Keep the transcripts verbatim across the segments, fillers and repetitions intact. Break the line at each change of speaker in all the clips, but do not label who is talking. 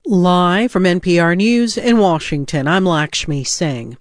Live from N P R News in Washington, I'm Lakshmi Singh.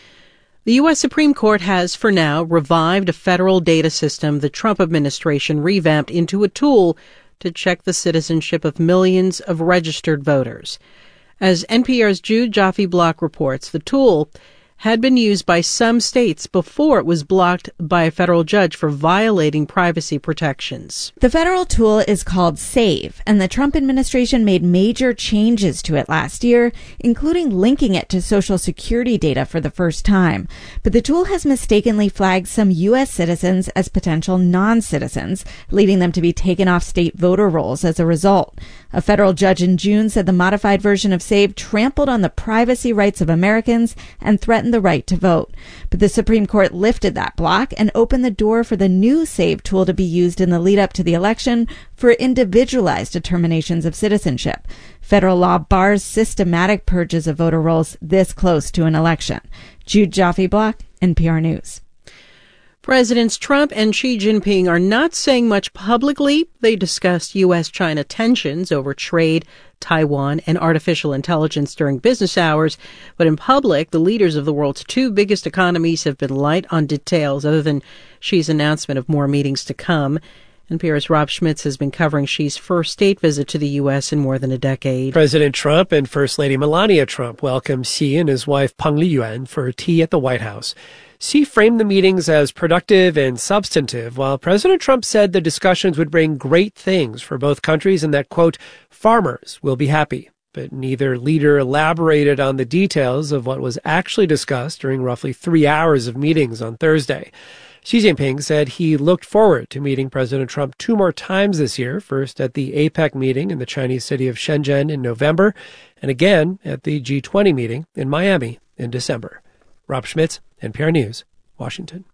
The U S Supreme Court has, for now, revived a federal data system the Trump administration revamped into a tool to check the citizenship of millions of registered voters. As N P R's Jude Joffe-Block reports, the tool had been used by some states before it was blocked by a federal judge for violating privacy protections.
The federal tool is called SAVE, and the Trump administration made major changes to it last year, including linking it to Social Security data for the first time. But the tool has mistakenly flagged some U S citizens as potential non-citizens, leading them to be taken off state voter rolls as a result. A federal judge in June said the modified version of SAVE trampled on the privacy rights of Americans and threatened the right to vote. But the Supreme Court lifted that block and opened the door for the new SAVE tool to be used in the lead up to the election for individualized determinations of citizenship. Federal law bars systematic purges of voter rolls this close to an election. Jude Joffe-Block, N P R News.
Presidents Trump and Xi Jinping are not saying much publicly. They discussed U S China tensions over trade, Taiwan, and artificial intelligence during business hours. But in public, the leaders of the world's two biggest economies have been light on details other than Xi's announcement of more meetings to come. N P R's Rob Schmitz has been covering Xi's first state visit to the U S in more than a decade.
President Trump and First Lady Melania Trump welcomed Xi and his wife Peng Liyuan for tea at the White House. Xi framed the meetings as productive and substantive, while President Trump said the discussions would bring great things for both countries and that, quote, farmers will be happy. But neither leader elaborated on the details of what was actually discussed during roughly three hours of meetings on Thursday. Xi Jinping said he looked forward to meeting President Trump two more times this year, first at the APEC meeting in the Chinese city of Shenzhen in November, and again at the G twenty meeting in Miami in December. Rob Schmitz, N P R News, Washington.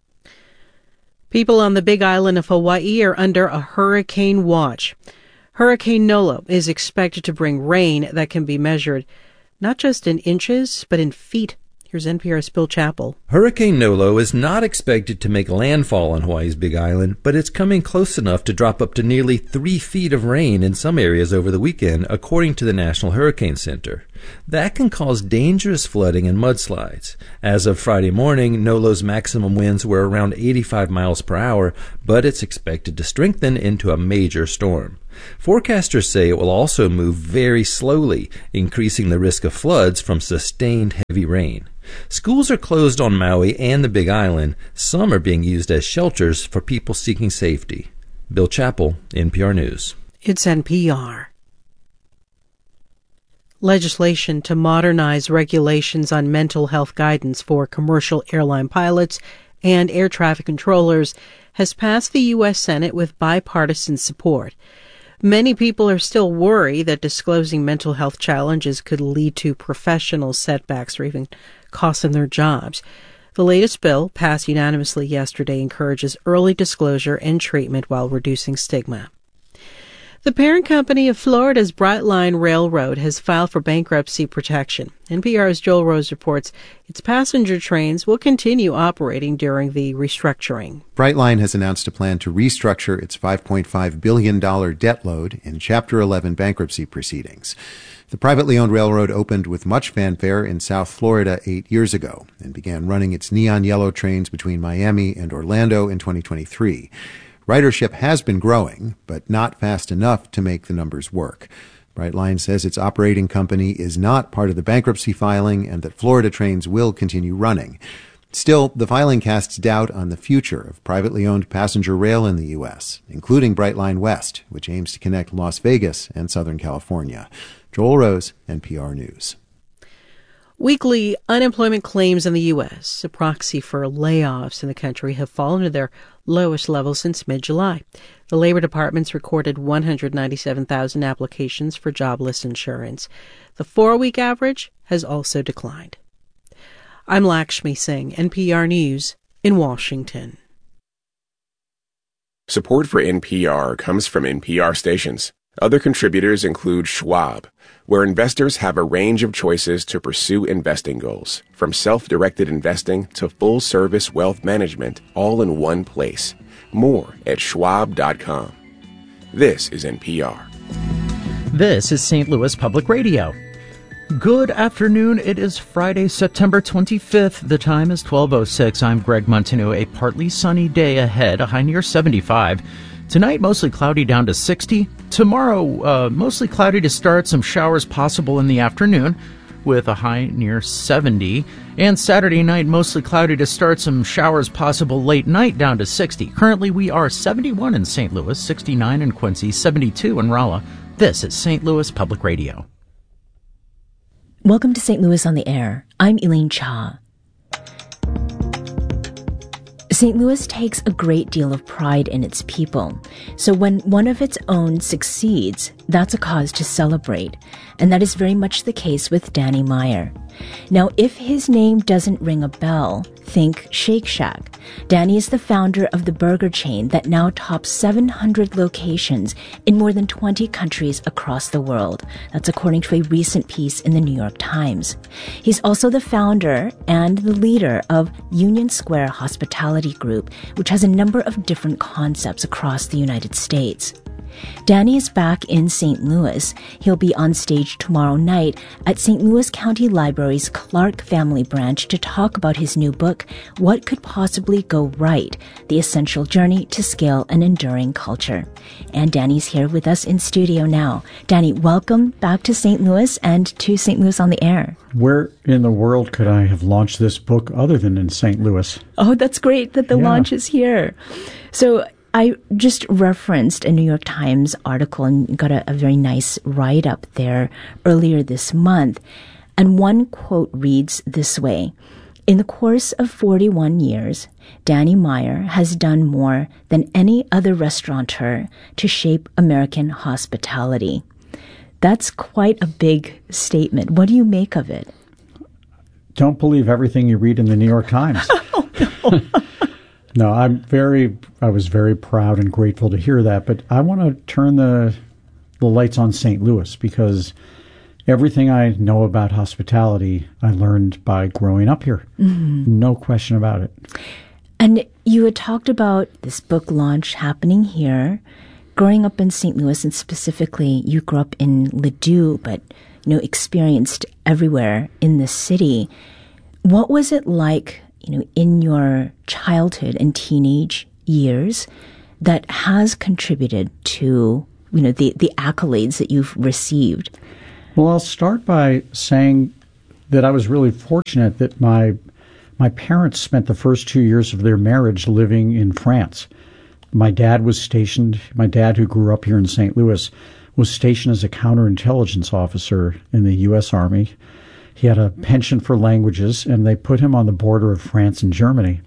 People on the Big Island of Hawaii are under a hurricane watch. Hurricane Nolo is expected to bring rain that can be measured not just in inches, but in feet. Here's N P R's Bill Chappell.
Hurricane Nolo is not expected to make landfall on Hawaii's Big Island, but it's coming close enough to drop up to nearly three feet of rain in some areas over the weekend, according to the National Hurricane Center. That can cause dangerous flooding and mudslides. As of Friday morning, Nolo's maximum winds were around eighty-five miles per hour, but it's expected to strengthen into a major storm. Forecasters say it will also move very slowly, increasing the risk of floods from sustained heavy rain. Schools are closed on Maui and the Big Island. Some are being used as shelters for people seeking safety. Bill Chappell, N P R News.
It's N P R. Legislation to modernize regulations on mental health guidance for commercial airline pilots and air traffic controllers has passed the U S Senate with bipartisan support. Many people are still worried that disclosing mental health challenges could lead to professional setbacks or even cost them their jobs. The latest bill, passed unanimously yesterday, encourages early disclosure and treatment while reducing stigma. The parent company of Florida's Brightline Railroad has filed for bankruptcy protection. N P R's Joel Rose reports its passenger trains will continue operating during the restructuring.
Brightline has announced a plan to restructure its five point five billion dollars debt load in Chapter eleven bankruptcy proceedings. The privately owned railroad opened with much fanfare in South Florida eight years ago and began running its neon yellow trains between Miami and Orlando in twenty twenty-three. Ridership has been growing, but not fast enough to make the numbers work. Brightline says its operating company is not part of the bankruptcy filing and that Florida trains will continue running. Still, the filing casts doubt on the future of privately owned passenger rail in the U S, including Brightline West, which aims to connect Las Vegas and Southern California. Joel Rose, N P R News.
Weekly unemployment claims in the U S, a proxy for layoffs in the country, have fallen to their lowest level since mid-July. The Labor Department's recorded one hundred ninety-seven thousand applications for jobless insurance. The four-week average has also declined. I'm Lakshmi Singh, N P R News in Washington.
Support for N P R comes from N P R stations. Other contributors include Schwab, where investors have a range of choices to pursue investing goals, from self-directed investing to full-service wealth management, all in one place. More at schwab dot com. This is N P R.
This is Saint Louis Public Radio. Good afternoon. It is Friday, September twenty-fifth. The time is twelve oh six. I'm Greg Montano. A partly sunny day ahead, a high near seventy-five. Tonight, mostly cloudy down to sixty. Tomorrow, uh, mostly cloudy to start, some showers possible in the afternoon with a high near seventy. And Saturday night, mostly cloudy to start, some showers possible late night down to sixty. Currently, we are seventy-one in Saint Louis, sixty-nine in Quincy, seventy-two in Rolla. This is Saint Louis Public Radio.
Welcome to Saint Louis on the Air. I'm Elaine Cha. Saint Louis takes a great deal of pride in its people. So when one of its own succeeds, that's a cause to celebrate. And that is very much the case with Danny Meyer. Now, if his name doesn't ring a bell, think Shake Shack. Danny is the founder of the burger chain that now tops seven hundred locations in more than twenty countries across the world. That's according to a recent piece in the New York Times. He's also the founder and the leader of Union Square Hospitality Group, which has a number of different concepts across the United States. Danny is back in Saint Louis. He'll be on stage tomorrow night at Saint Louis County Library's Clark Family Branch to talk about his new book, What Could Possibly Go Right? The Essential Journey to Scale an Enduring Culture. And Danny's here with us in studio now. Danny, welcome back to Saint Louis and to Saint Louis on the Air.
Where in the world could I have launched this book other than in Saint Louis?
Oh, that's great that the yeah. launch is here. So I just referenced a New York Times article and got a, a very nice write-up there earlier this month. And one quote reads this way: "In the course of forty-one years, Danny Meyer has done more than any other restaurateur to shape American hospitality." That's quite a big statement. What do you make of it?
Don't believe everything you read in the New York Times.
Oh, no.
No, I'm very, I was very proud and grateful to hear that, but I want to turn the the lights on Saint Louis because everything I know about hospitality, I learned by growing up here. Mm-hmm. No question about it.
And you had talked about this book launch happening here, growing up in Saint Louis, and specifically you grew up in Ladue, but you know, experienced everywhere in the city. What was it like, you know, in your childhood and teenage years that has contributed to, you know, the, the accolades that you've received?
Well, I'll start by saying that I was really fortunate that my my parents spent the first two years of their marriage living in France. My dad was stationed, my dad who grew up here in Saint Louis, was stationed as a counterintelligence officer in the U S Army. He had a penchant for languages, and they put him on the border of France and Germany.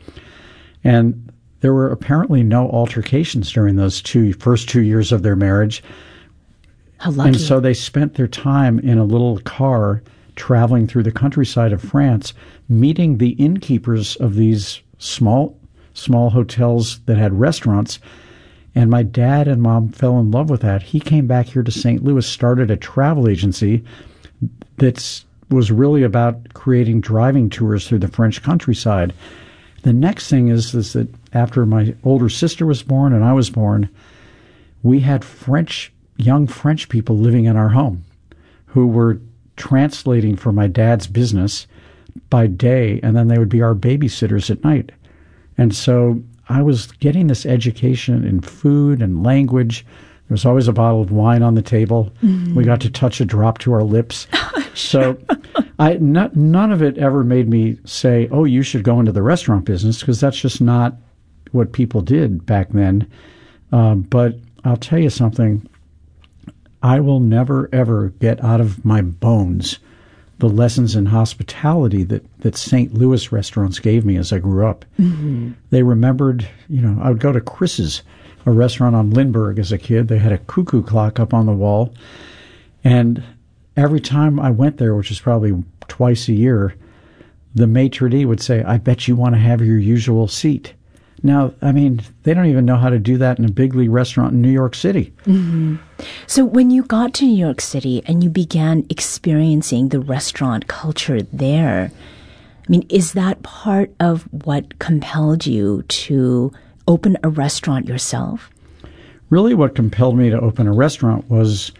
And there were apparently no altercations during those two first two years of their marriage.
How lucky.
And so they spent their time in a little car traveling through the countryside of France, meeting the innkeepers of these small, small hotels that had restaurants. And my dad and mom fell in love with that. He came back here to Saint Louis, started a travel agency that's was really about creating driving tours through the French countryside. The next thing is, is that after my older sister was born and I was born, we had French, young French people living in our home who were translating for my dad's business by day, and then they would be our babysitters at night. And so I was getting this education in food and language. There was always a bottle of wine on the table. Mm-hmm. We got to touch a drop to our lips. So I, not, none of it ever made me say, oh, you should go into the restaurant business, because that's just not what people did back then. Um, but I'll tell you something. I will never, ever get out of my bones the lessons in hospitality that, that Saint Louis restaurants gave me as I grew up. Mm-hmm. They remembered, you know, I would go to Chris's, a restaurant on Lindbergh as a kid. They had a cuckoo clock up on the wall. And every time I went there, which is probably twice a year, the maitre d' would say, I bet you want to have your usual seat. Now, I mean, they don't even know how to do that in a big league restaurant in New York City.
Mm-hmm. So when you got to New York City and you began experiencing the restaurant culture there, I mean, is that part of what compelled you to open a restaurant yourself?
Really what compelled me to open a restaurant was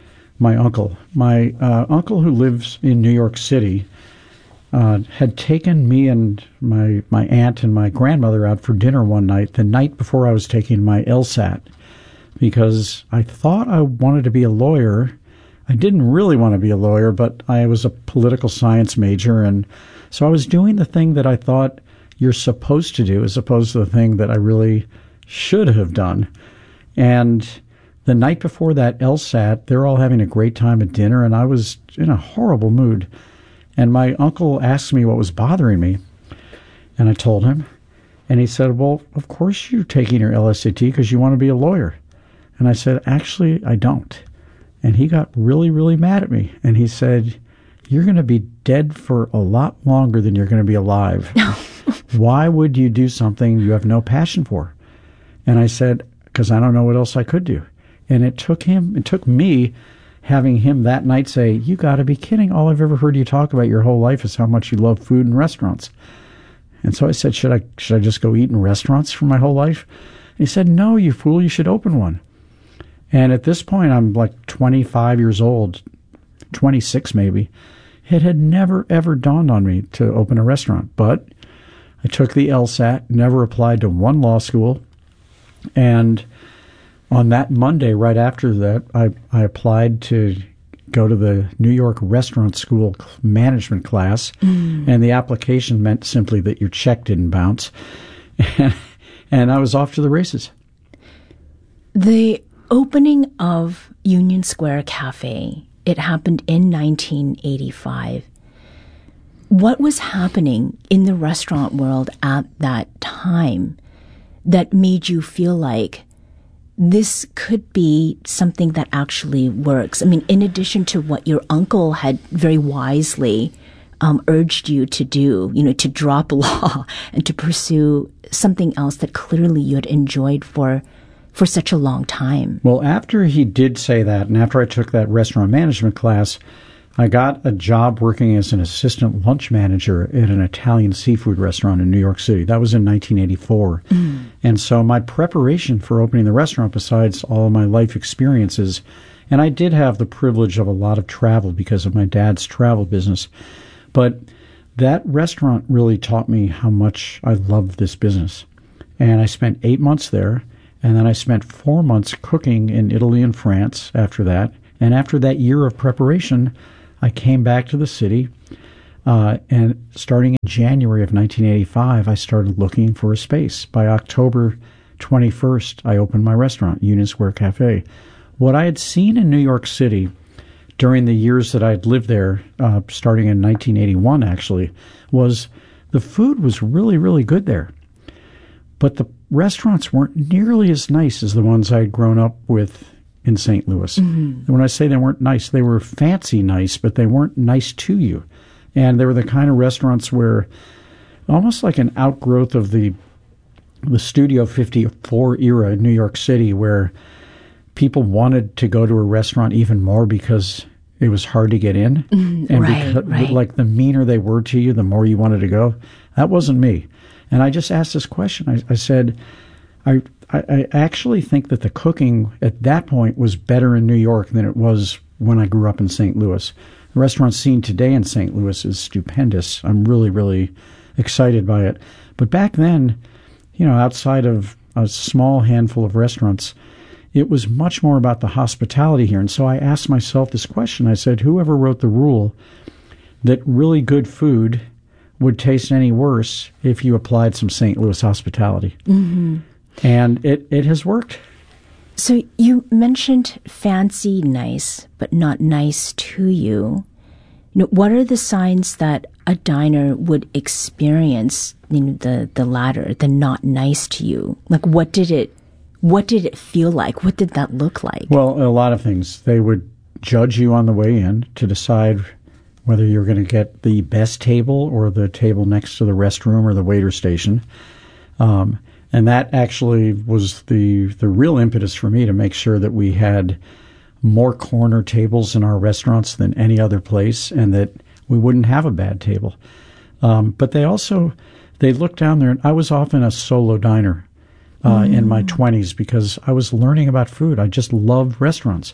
my uncle. My uh, uncle, who lives in New York City, uh, had taken me and my my aunt and my grandmother out for dinner one night, the night before I was taking my LSAT, because I thought I wanted to be a lawyer. I didn't really want to be a lawyer, but I was a political science major, and so I was doing the thing that I thought you're supposed to do as opposed to the thing that I really should have done. And the night before that LSAT, they're all having a great time at dinner, and I was in a horrible mood. And my uncle asked me what was bothering me, and I told him. And he said, well, of course you're taking your L S A T because you want to be a lawyer. And I said, actually, I don't. And he got really, really mad at me. And he said, you're going to be dead for a lot longer than you're going to be alive. Why would you do something you have no passion for? And I said, because I don't know what else I could do. And it took him, it took me having him that night say, you got to be kidding. All I've ever heard you talk about your whole life is how much you love food and restaurants. And so I said, should I, should I just go eat in restaurants for my whole life? And he said, no, you fool, you should open one. And at this point, I'm like twenty-five years old, twenty-six maybe. It had never, ever dawned on me to open a restaurant. But I took the LSAT, never applied to one law school. And on that Monday, right after that, I, I applied to go to the New York Restaurant School management class. Mm. And the application meant simply that your check didn't bounce. And, and I was off to the races.
The opening of Union Square Cafe, it happened in nineteen eighty-five. What was happening in the restaurant world at that time that made you feel like this could be something that actually works? I mean, in addition to what your uncle had very wisely um, urged you to do, you know, to drop law and to pursue something else that clearly you had enjoyed for for such a long time.
Well, after he did say that, and after I took that restaurant management class, I got a job working as an assistant lunch manager at an Italian seafood restaurant in New York City. That was in nineteen eighty-four. Mm. And so my preparation for opening the restaurant, besides all of my life experiences, and I did have the privilege of a lot of travel because of my dad's travel business, but that restaurant really taught me how much I loved this business. And I spent eight months there. And then I spent four months cooking in Italy and France after that. And after that year of preparation, I came back to the city. Uh, and starting in January of nineteen eighty-five, I started looking for a space. By October twenty-first, I opened my restaurant, Union Square Cafe. What I had seen in New York City during the years that I had lived there, uh, starting in nineteen eighty-one actually, was the food was really, really good there. But the restaurants weren't nearly as nice as the ones I had grown up with in Saint Louis. Mm-hmm. When I say they weren't nice, they were fancy nice, but they weren't nice to you. And they were the kind of restaurants where, almost like an outgrowth of the the Studio fifty-four era in New York City, where people wanted to go to a restaurant even more because it was hard to get in. Mm, and
right,
because,
right.
like, the meaner they were to you, the more you wanted to go. That wasn't me. And I just asked this question. I, I said, I, I actually think that the cooking at that point was better in New York than it was when I grew up in Saint Louis. The restaurant scene today in Saint Louis is stupendous. I'm really, really excited by it. But back then, you know, outside of a small handful of restaurants, it was much more about the hospitality here. And so I asked myself this question. I said, whoever wrote the rule that really good food would taste any worse if you applied some Saint Louis hospitality? Mm-hmm. And it, it has worked.
So you mentioned fancy nice, but not nice to you. You know, what are the signs that a diner would experience, you know, the, the latter, the not nice to you? Like, what did it, what did it feel like? What did that look like?
Well, a lot of things. They would judge you on the way in to decide whether you're going to get the best table or the table next to the restroom or the waiter station. Um, and that actually was the, the real impetus for me to make sure that we had more corner tables in our restaurants than any other place and that we wouldn't have a bad table. Um, but they also, they looked down there, and I was often a solo diner uh, mm. in my twenties because I was learning about food. I just loved restaurants.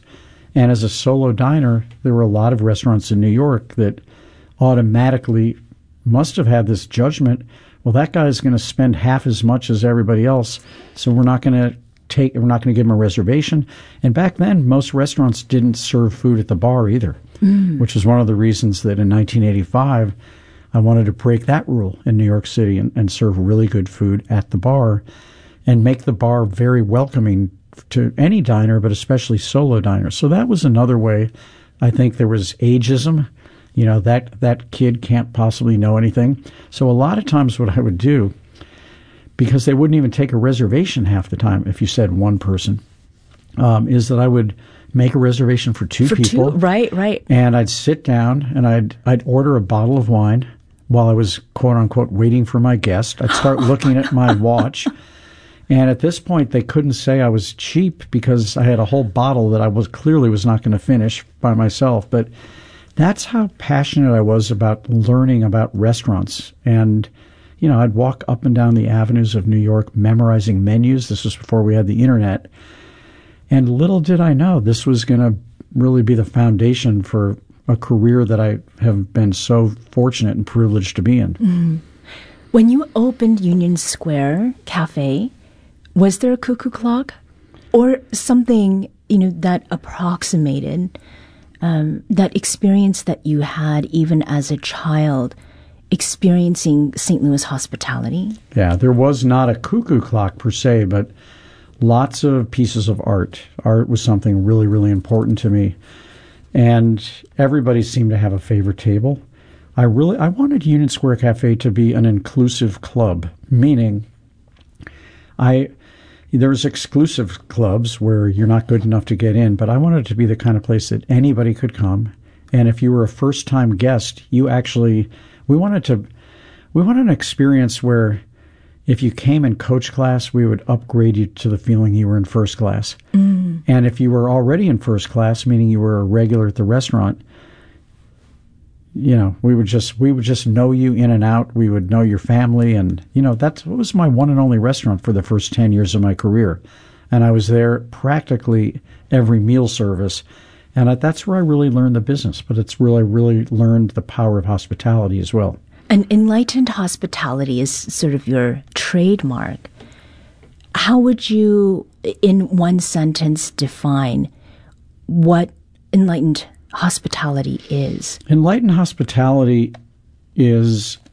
And as a solo diner, there were a lot of restaurants in New York that automatically must have had this judgment, well, that guy's going to spend half as much as everybody else, so we're not going to take, we're not going to give him a reservation. And back then, most restaurants didn't serve food at the bar either, mm. which is one of the reasons that in nineteen eighty-five, I wanted to break that rule in New York City and, and serve really good food at the bar and make the bar very welcoming to any diner, but especially solo diners. So that was another way. I think there was ageism. You know, that, that kid can't possibly know anything. So a lot of times what I would do, because they wouldn't even take a reservation half the time if you said one person, um, is that I would make a reservation for two
for
people.
Two? Right, right.
And I'd sit down and I'd I'd order a bottle of wine while I was, quote unquote, waiting for my guest. I'd start looking at my watch. And at this point, they couldn't say I was cheap because I had a whole bottle that I was clearly was not going to finish by myself. But that's how passionate I was about learning about restaurants. And, you know, I'd walk up and down the avenues of New York memorizing menus. This was before we had the internet. And little did I know this was going to really be the foundation for a career that I have been so fortunate and privileged to be in.
Mm. When you opened Union Square Cafe, was there a cuckoo clock or something, you know, that approximated um, that experience that you had even as a child experiencing Saint Louis hospitality?
Yeah, there was not a cuckoo clock per se, but lots of pieces of art. Art was something really, really important to me. And everybody seemed to have a favorite table. I really, I wanted Union Square Cafe to be an inclusive club, meaning I, there's exclusive clubs where you're not good enough to get in, but I wanted it to be the kind of place that anybody could come. And if you were a first-time guest, you actually, we wanted to, we wanted an experience where if you came in coach class, we would upgrade you to the feeling you were in first class. Mm. And if you were already in first class, meaning you were a regular at the restaurant, you know, we would just we would just know you in and out. We would know your family, and you know that was my one and only restaurant for the first ten years of my career, and I was there practically every meal service, and I, that's where I really learned the business. But it's really really learned the power of hospitality as well.
And enlightened hospitality is sort of your trademark. How would you, in one sentence, define what enlightened hospitality is?
Enlightened hospitality is